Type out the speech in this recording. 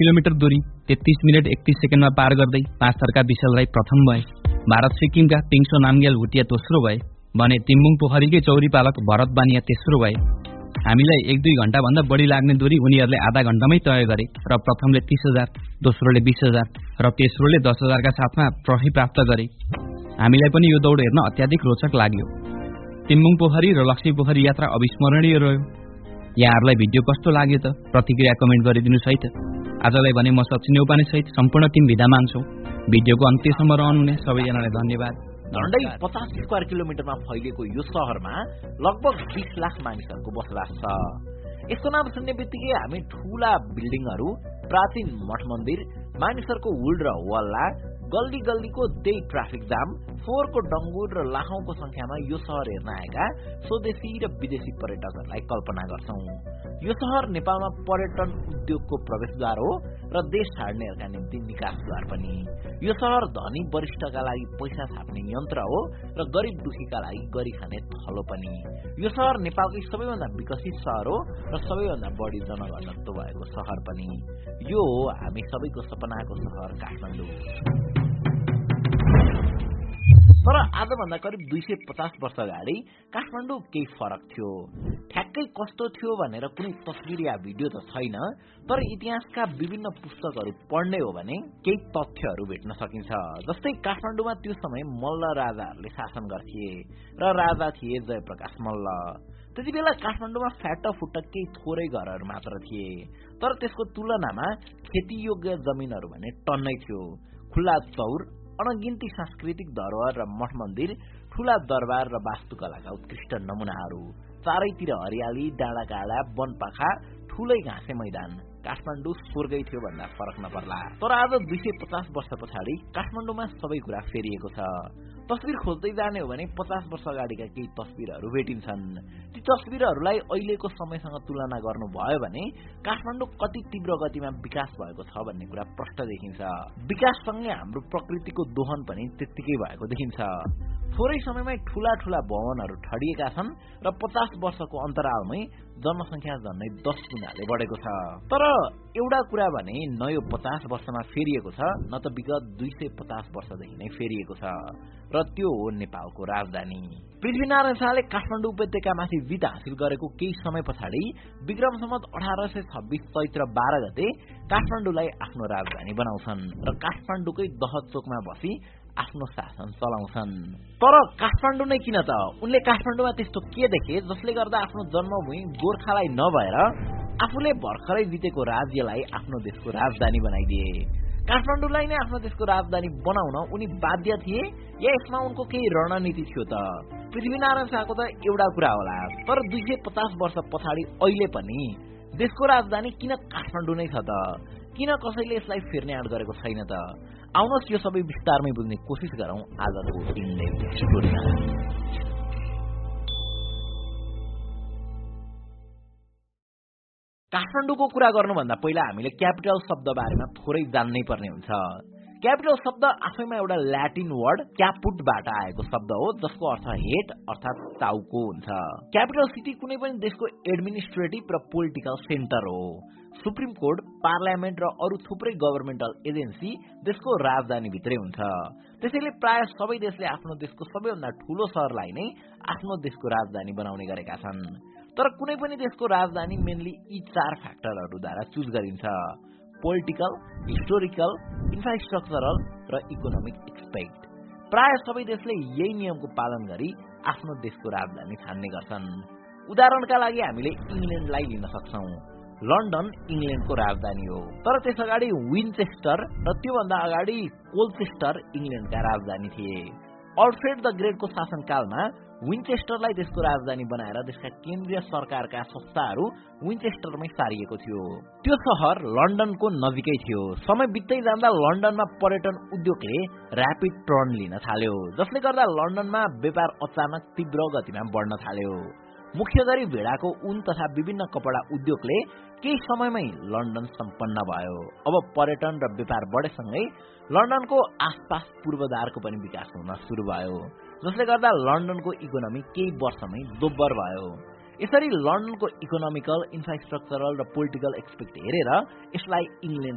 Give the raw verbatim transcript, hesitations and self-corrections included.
Kilometre दूरी तेत्तीस minute एकतीस सेकेन्डमा पार गर्दै पाँच थरका विशाल राई प्रथम भए। भारत सिक्किमका पिङसो नामग्याल भुटिया दोस्रो भए भने तिम्बुङ पोखरीकै चौरी पालक भरत बानिया तेस्रो भए। हामीलाई एक दुई घण्टा भन्दा बढी लाग्ने दूरी उनीहरूले आधा घण्टामै तय गरे र प्रथमले तीस हजार, दोस्रोले बीस हजार र तेस्रोले दस हजारका साथमा ट्रफी प्राप्त गरे। हामीलाई पनि यो दौड हेर्न अत्याधिक रोचक लाग्यो। तिम्बुङ पोखरी र लक्ष्मी पोखरी यात्रा अविस्मरणीय रह्यो। यहाँहरूलाई भिडियो कस्तो लाग्यो त प्रतिक्रिया कमेन्ट गरिदिनुहोस् है त। आजलाई भने म सचिन न्यौपाने सहित सम्पूर्ण टिम बिदा मान्छौँ। भिडियोको अन्त्यसम्म रहनुहुने सबैजनालाई धन्यवाद। झण्डै पचास स्क्वायर किलोमिटरमा फैलिएको यो सहरमा लगभग बीस लाख मानिसहरूको बसोबास छ। यसको नाम सुन्ने बित्तिकै हामी ठूला बिल्डिङहरू, प्राचीन मठ मन्दिर, मानिसहरूको हुल र हल्ला, गल्ली गल्लीको त्यही ट्राफिक जाम, फोहोरको डङ्गुर र लाखौंको संख्यामा यो सहर हेर्न आएका स्वदेशी र विदेशी पर्यटकहरूलाई कल्पना गर्छौं। यो सहर नेपालमा पर्यटन उद्योगको प्रवेशद्वार हो र देश छाड्नेहरूका निम्ति निकासद्वार पनि। यो सहर धनी वरिष्ठका लागि पैसा छाप्ने यन्त्र हो र गरिब दुखीका लागि गरी खाने थलो पनि। यो सहर नेपालकै सबैभन्दा विकसित सहर हो र सबैभन्दा बढी जनघनत्व भएको सहर पनि। यो हो हामी सबैको सपनाको सहर काठमाडौँ। तर आजभन्दा करिब दुई सय पचास वर्ष अगाडि काठमाडौँ केही फरक थियो। ठ्याक्कै कस्तो थियो भनेर कुनै तस्बिर या भिडियो त छैन, तर इतिहासका विभिन्न पुस्तकहरू पढ्ने हो भने केही तथ्यहरू भेट्न सकिन्छ। जस्तै काठमाडौँमा त्यो समय मल्ल राजाहरूले शासन गर्थे र राजा थिए जयप्रकाश मल्ल। त्यति बेला काठमाडौँमा फ्याटफुट्ट केही थोरै घरहरू मात्र थिए, तर त्यसको तुलनामा खेतीयोग्य जमिनहरू भने टन्नै थियो। खुल्ला चौर, अनगिन्ती सांस्कृतिक धरोहर र मठ मन्दिर, ठूला दरबार र वास्तुकलाका उत्कृष्ट नमुनाहरू, चारैतिर हरियाली, डाँडाकाँडा, वनपाखा, ठूलै घाँसे मैदान। काठमाडौँ स्वर्गै थियो भन्दा फरक नपर्ला। तर आज दुई सय पचास वर्ष पछाडि काठमाडौँमा सबै कुरा फेरिएको छ। तस्बिर खोज्दै जाने हो भने पचास वर्ष अगाडिका केही तस्बिरहरू भेटिन्छन्। ती तस्बिरहरूलाई अहिलेको समयसँग तुलना गर्नुभयो भने काठमाडौँ कति तीव्र गतिमा विकास भएको छ भन्ने कुरा प्रष्ट देखिन्छ। विकाससँगै हाम्रो प्रकृतिको दोहन पनि त्यत्तिकै भएको देखिन्छ। थोरै समयमै ठूला ठूला भवनहरू ठडिएका छन् र पचास वर्षको अन्तरालमै जनसंख्या झन्डै दस गुणाले बढेको छ। तर एउटा कुरा भने न यो पचास वर्षमा फेरिएको छ, न त विगत दुई सय पचास वर्षदेखि नै फेरिएको छ, र त्यो हो नेपालको राजधानी। पृथ्वीनारायण शाहले काठमाडौँ उपत्यकामाथि जित हासिल गरेको केही समय पछाडि विक्रम सम्वत अठार सय छब्बीस चैत्र बाह्र गते काठमाडौँलाई आफ्नो राजधानी बनाउँछन् र काठमाडौँकै दहचोकमा बसी आफ्नो शासन चलाउँछन्। तर काठमाडौँ नै किन त? उनले काठमाडौँमा त्यस्तो के देखे जसले गर्दा आफ्नो जन्मभूमि गोर्खालाई नभएर आफूले भर्खरै जितेको राज्यलाई आफ्नो देशको राजधानी बनाइदिए? काठमाडौँलाई नै आफ्नो देशको राजधानी बनाउन उनी बाध्य थिए या यसमा उनको केही रणनीति थियो त? पृथ्वीनारायण शाहको त एउटा कुरा होला, तर दुई सय पचास वर्ष पछाडि अहिले पनि देशको राजधानी किन काठमाडौँ नै छ त? किन कसैले यसलाई फेर्ने आँट गरेको छैन त? आउनुहोस् यो सबै विस्तारमै बुझ्ने कोसिस गरौं आजको इन्डेप स्टोरीमा। काठमाडौँको कुरा गर्नुभन्दा पहिला हामीले क्यापिटल शब्द बारेमा थोरै जान्नै पर्ने हुन्छ। क्यापिटल शब्द आफैमा एउटा ल्याटिन वर्ड क्यापुटबाट आएको शब्द हो, जसको अर्थ हेड अर्थात टाउको हुन्छ। क्यापिटल सिटी कुनै पनि देशको एडमिनिस्ट्रेटिभ र पोलिटिकल सेन्टर हो। सुप्रिम कोर्ट, पार्लियामेन्ट र अरू थुप्रै गभर्मेन्टल एजेन्सी देशको राजधानी भित्रै हुन्छ। त्यसैले प्राय सबै देशले आफ्नो देशको सबैभन्दा ठूलो सहरलाई नै आफ्नो देशको राजधानी बनाउने गरेका छन्। तर कुनै पनि देशको राजधानी मेनली यी चार फ्याक्टरहरूद्वारा चुज गरिन्छ: पोलिटिकल, हिस्टोरिकल, इन्फ्रास्ट्रक्चरल र इकोनोमिक एक्सपेक्ट। प्राय सबै देशले यही नियमको पालन गरी आफ्नो देशको राजधानी छान्ने गर्छन्। उदाहरणका लागि हामीले इङ्ल्यान्डलाई लिन सक्छौं। लन्डन इङ्ल्यान्डको राजधानी हो, तर त्यस अगाडि विन्चेस्टर र त्योभन्दा अगाडि कोल्चेस्टर इङ्ल्यान्डका राजधानी थिए। अल्फ्रेड द ग्रेटको शासनकालमा विन्चेस्टरलाई देशको राजधानी बनाएर देशका केन्द्रीय सरकारका संस्थाहरू विन्चेस्टरमै सारिएको थियो। त्यो सहर लन्डनको नजिकै थियो। समय बित्दै जाँदा लन्डनमा पर्यटन उद्योगले र्यापिड टर्न लिन थाल्यो, जसले गर्दा लन्डनमा व्यापार अचानक तीव्र गतिमा बढ्न थाल्यो। मुख्य गरी भेडाको ऊन तथा विभिन्न कपडा उद्योगले केही समयमै लन्डन सम्पन्न भयो। अब पर्यटन र व्यापार बढेसँगै लन्डनको आसपास पूर्वाधारको पनि विकास हुन सुरु भयो, जसले गर्दा लन्डनको इकोनोमी केही वर्षमै दोब्बर भयो। यसरी लन्डनको इकोनोमिकल, इन्फ्रास्ट्रक्चरल र पोलिटिकल एक्सपेक्ट हेरेर यसलाई इङ्ल्यान्ड